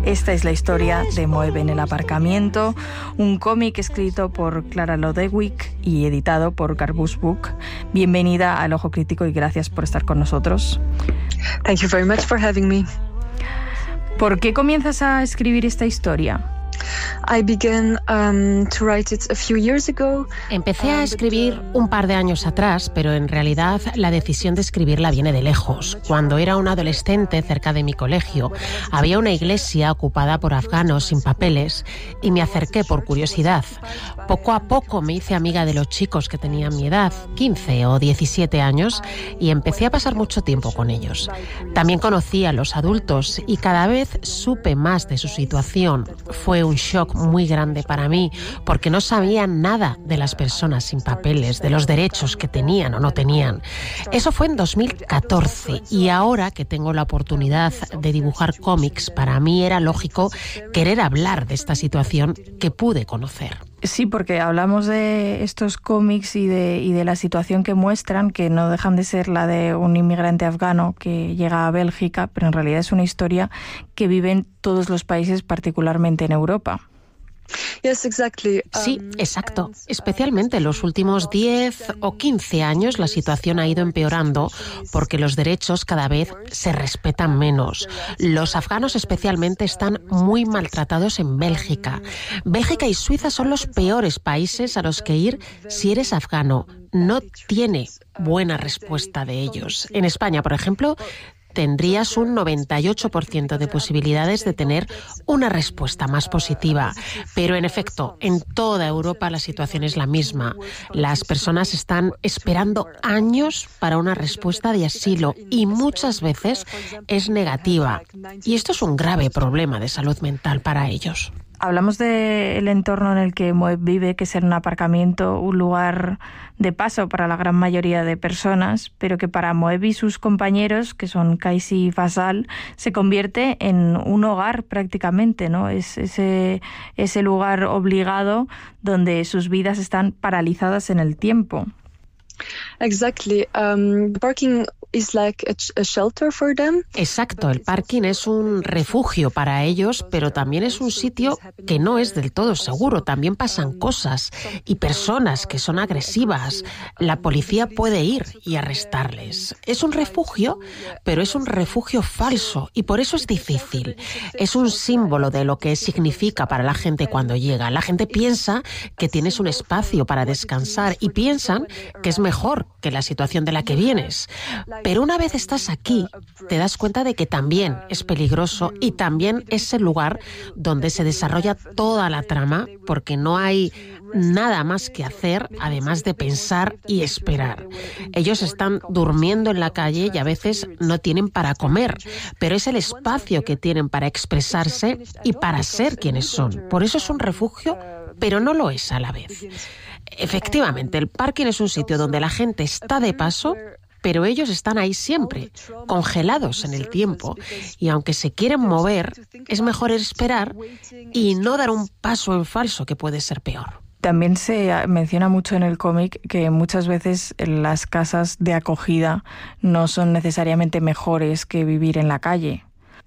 Esta es la historia de Moeb en el aparcamiento, un cómic escrito por Clara Lodewyk y editado por Garbus Book. Bienvenida al Ojo Crítico y gracias por estar con nosotros. Thank you very much for having me. ¿Por qué comienzas a escribir esta historia? I began to write it a few years ago. Empecé a escribir un par de años atrás, pero en realidad la decisión de escribirla viene de lejos. Cuando era un adolescente, cerca de mi colegio, había una iglesia ocupada por afganos sin papeles y me acerqué por curiosidad. Poco a poco me hice amiga de los chicos que tenían mi edad, 15 o 17 años, y empecé a pasar mucho tiempo con ellos. También conocí a los adultos y cada vez supe más de su situación. Fue un shock muy grande para mí porque no sabía nada de las personas sin papeles, de los derechos que tenían o no tenían. Eso fue en 2014 y ahora que tengo la oportunidad de dibujar cómics, para mí era lógico querer hablar de esta situación que pude conocer. Sí, porque hablamos de estos cómics y de la situación que muestran, que no dejan de ser la de un inmigrante afgano que llega a Bélgica, pero en realidad es una historia que vive en todos los países, particularmente en Europa. Yes, exactly. Sí, exacto. Especialmente en los últimos 10 o 15 años la situación ha ido empeorando porque los derechos cada vez se respetan menos. Los afganos especialmente están muy maltratados en Bélgica. Bélgica y Suiza son los peores países a los que ir si eres afgano. No tiene buena respuesta de ellos. En España, por ejemplo, tendrías un 98% de posibilidades de tener una respuesta más positiva. Pero, en efecto, en toda Europa la situación es la misma. Las personas están esperando años para una respuesta de asilo y muchas veces es negativa. Y esto es un grave problema de salud mental para ellos. Hablamos del entorno en el que Moeb vive, que es en un aparcamiento, un lugar de paso para la gran mayoría de personas, pero que para Moeb y sus compañeros, que son Kaisi y Fasal, se convierte en un hogar prácticamente, ¿no? Es ese lugar obligado donde sus vidas están paralizadas en el tiempo. Exactly. Parking is like a shelter for them. Exacto, el parking es un refugio para ellos, pero también es un sitio que no es del todo seguro. También pasan cosas y personas que son agresivas. La policía puede ir y arrestarles. Es un refugio, pero es un refugio falso y por eso es difícil. Es un símbolo de lo que significa para la gente cuando llega. La gente piensa que tienes un espacio para descansar y piensan que es mejor que la situación de la que vienes. Pero una vez estás aquí, te das cuenta de que también es peligroso y también es el lugar donde se desarrolla toda la trama, porque no hay nada más que hacer, además de pensar y esperar. Ellos están durmiendo en la calle y a veces no tienen para comer, pero es el espacio que tienen para expresarse y para ser quienes son. Por eso es un refugio, pero no lo es a la vez. Efectivamente, el parking es un sitio donde la gente está de paso, pero ellos están ahí siempre, congelados en el tiempo, y aunque se quieren mover, es mejor esperar y no dar un paso en falso, que puede ser peor. También se menciona mucho en el cómic que muchas veces las casas de acogida no son necesariamente mejores que vivir en la calle.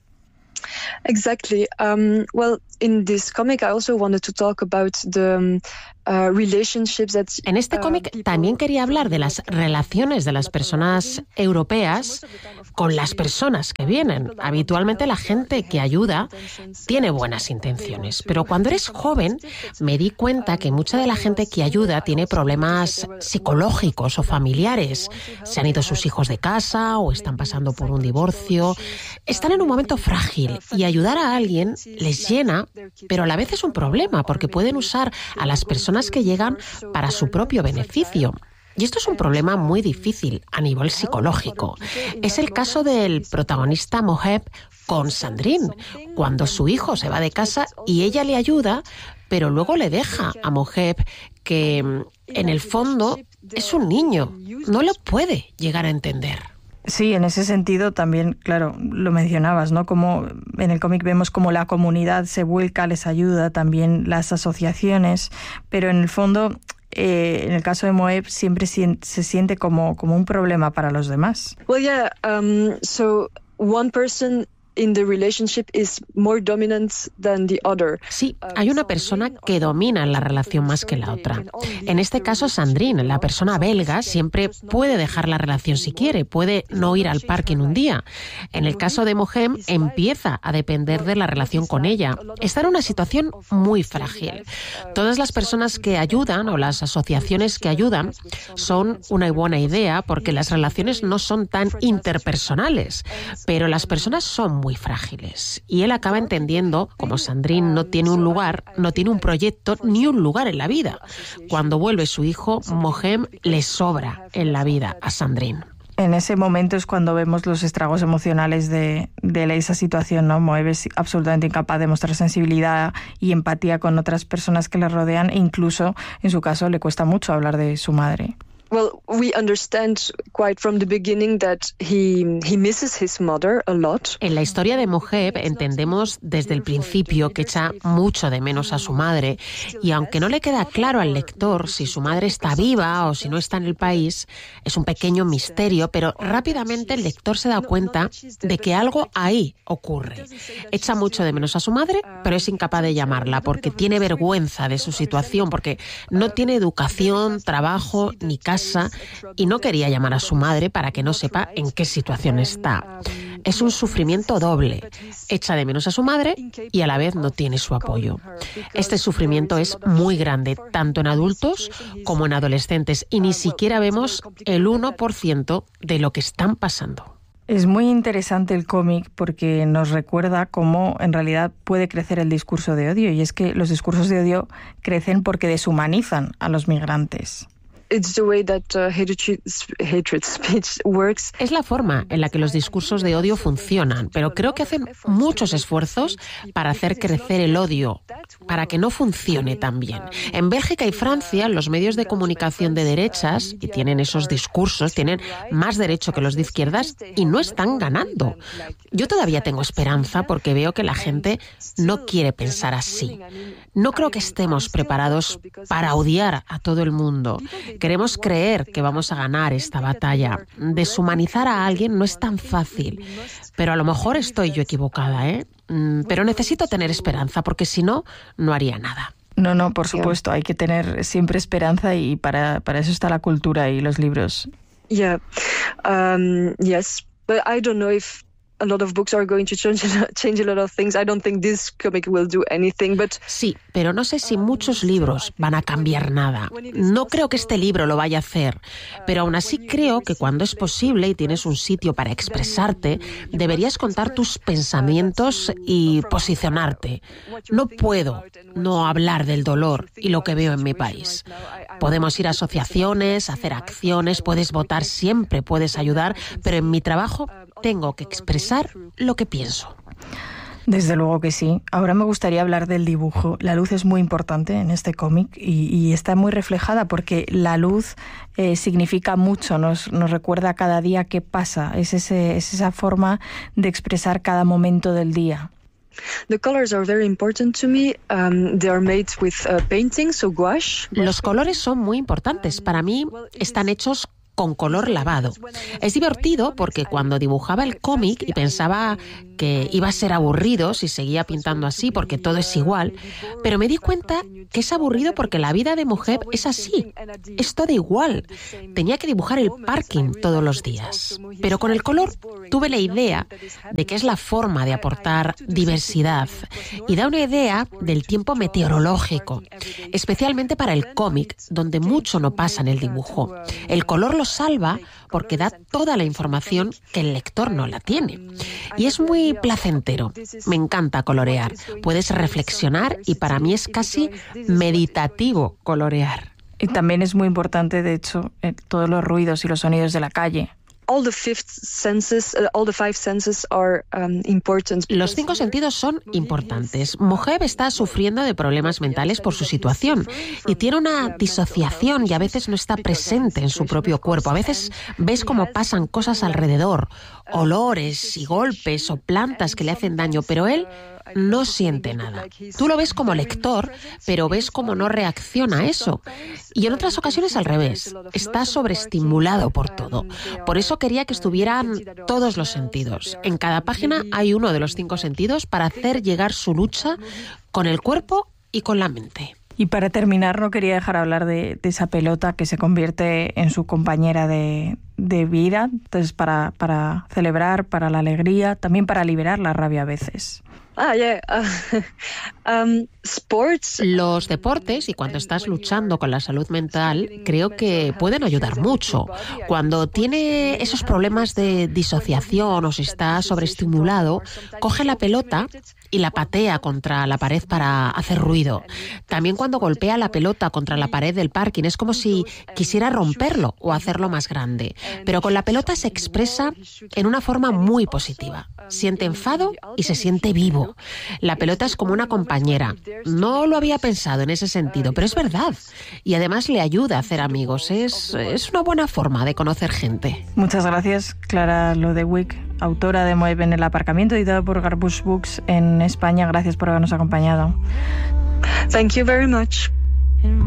Exactly. Well, in this comic, I also wanted to talk about the relationships that. En este cómic también quería hablar de las relaciones de las personas europeas con las personas que vienen. Habitualmente la gente que ayuda tiene buenas intenciones, pero cuando eres joven me di cuenta que mucha de la gente que ayuda tiene problemas psicológicos o familiares. Se han ido sus hijos de casa o están pasando por un divorcio. Están en un momento frágil y ayudar a alguien les llena, pero a la vez es un problema porque pueden usar a las personas que llegan para su propio beneficio. Y esto es un problema muy difícil a nivel psicológico. Es el caso del protagonista Moeb con Sandrine, cuando su hijo se va de casa y ella le ayuda, pero luego le deja a Moeb, que en el fondo es un niño, no lo puede llegar a entender. Sí, en ese sentido también, claro, lo mencionabas, ¿no? Como en el cómic vemos cómo la comunidad se vuelca, les ayuda, también las asociaciones, pero en el fondo, en el caso de Moeb, siempre se siente como un problema para los demás. Well, yeah, so one person in the relationship is more dominant than the other. Sí, hay una persona que domina la relación más que la otra. En este caso, Sandrine, la persona belga, siempre puede dejar la relación si quiere, puede no ir al parking un día. En el caso de Mohem, empieza a depender de la relación con ella. Está en una situación muy frágil. Todas las personas que ayudan o las asociaciones que ayudan son una buena idea porque las relaciones no son tan interpersonales, pero las personas son muy frágiles. Y él acaba entendiendo, como Sandrine no tiene un lugar, no tiene un proyecto ni un lugar en la vida. Cuando vuelve su hijo, Mohem le sobra en la vida a Sandrine. En ese momento es cuando vemos los estragos emocionales de esa situación, ¿no? Mohem es absolutamente incapaz de mostrar sensibilidad y empatía con otras personas que le rodean e incluso, en su caso, le cuesta mucho hablar de su madre. Well, we understand quite from the beginning that he misses his mother a lot. En la historia de Mohem entendemos desde el principio que echa mucho de menos a su madre y aunque no le queda claro al lector si su madre está viva o si no está en el país, es un pequeño misterio, pero rápidamente el lector se da cuenta de que algo ahí ocurre. Echa mucho de menos a su madre, pero es incapaz de llamarla porque tiene vergüenza de su situación, porque no tiene educación, trabajo ni casa y no quería llamar a su madre para que no sepa en qué situación está. Es un sufrimiento doble. Echa de menos a su madre y a la vez no tiene su apoyo. Este sufrimiento es muy grande, tanto en adultos como en adolescentes, y ni siquiera vemos el 1% de lo que están pasando. Es muy interesante el cómic porque nos recuerda cómo en realidad puede crecer el discurso de odio, y es que los discursos de odio crecen porque deshumanizan a los migrantes. It's the way that hatred speech works. Es la forma en la que los discursos de odio funcionan, pero creo que hacen muchos esfuerzos para hacer crecer el odio, para que no funcione tan bien. En Bélgica y Francia, los medios de comunicación de derechas, y tienen esos discursos, tienen más derecho que los de izquierdas y no están ganando. Yo todavía tengo esperanza porque veo que la gente no quiere pensar así. No creo que estemos preparados para odiar a todo el mundo. Queremos creer que vamos a ganar esta batalla. Deshumanizar a alguien no es tan fácil, pero a lo mejor estoy yo equivocada, ¿eh? Pero necesito tener esperanza porque si no, no haría nada. No, por supuesto, hay que tener siempre esperanza y para eso está la cultura y los libros. Yeah, yes, but I don't know if a lot of books are going to change a lot of things. I don't think this comic will do anything, but... Sí, pero no sé si muchos libros van a cambiar nada. No creo que este libro lo vaya a hacer, pero aún así creo que cuando es posible y tienes un sitio para expresarte, deberías contar tus pensamientos y posicionarte. No puedo no hablar del dolor y lo que veo en mi país. Podemos ir a asociaciones, hacer acciones, puedes votar siempre, puedes ayudar, pero en mi trabajo tengo que expresar lo que pienso. Desde luego que sí. Ahora me gustaría hablar del dibujo. La luz es muy importante en este cómic y está muy reflejada porque la luz significa mucho, nos recuerda cada día qué pasa. Es esa forma de expresar cada momento del día. The colors are very important to me. They are made with painting, so gouache. Los colores son muy importantes. Para mí están hechos con color lavado. Es divertido porque cuando dibujaba el cómic y pensaba que iba a ser aburrido si seguía pintando así porque todo es igual, pero me di cuenta que es aburrido porque la vida de Mohem es así, es todo igual. Tenía que dibujar el parking todos los días. Pero con el color tuve la idea de que es la forma de aportar diversidad y da una idea del tiempo meteorológico, especialmente para el cómic, donde mucho no pasa en el dibujo. El color lo salva porque da toda la información que el lector no la tiene. Y es muy placentero. Me encanta colorear. Puedes reflexionar y para mí es casi meditativo colorear. Y también es muy importante, de hecho, todos los ruidos y los sonidos de la calle. All the five senses are important. Los 5 sentidos son importantes. Mohem está sufriendo de problemas mentales por su situación y tiene una disociación y a veces no está presente en su propio cuerpo. A veces ves cómo pasan cosas alrededor, olores y golpes o plantas que le hacen daño, pero él no siente nada. Tú lo ves como lector, pero ves cómo no reacciona a eso. Y en otras ocasiones al revés, está sobreestimulado por todo. Por eso quería que estuvieran todos los sentidos. En cada página hay uno de los 5 sentidos para hacer llegar su lucha con el cuerpo y con la mente. Y para terminar, no quería dejar hablar de esa pelota que se convierte en su compañera de vida. Entonces, para celebrar, para la alegría, también para liberar la rabia a veces. Sports. Los deportes, y cuando estás luchando con la salud mental, creo que pueden ayudar mucho. Cuando tiene esos problemas de disociación o si está sobreestimulado, coge la pelota y la patea contra la pared para hacer ruido. También cuando golpea la pelota contra la pared del parking, es como si quisiera romperlo o hacerlo más grande. Pero con la pelota se expresa en una forma muy positiva. Siente enfado y se siente vivo. La pelota es como una compañera. No lo había pensado en ese sentido, pero es verdad. Y además le ayuda a hacer amigos. Es una buena forma de conocer gente. Muchas gracias, Clara Lodewijk, autora de Moeb en el aparcamiento, editada por Garbush Books en España. Gracias por habernos acompañado. Thank you very much.